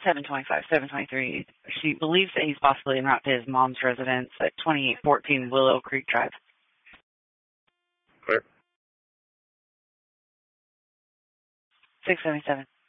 725, 723. She believes that he's possibly en route to his mom's residence at 2814 Willow Creek Drive. Clear. 677.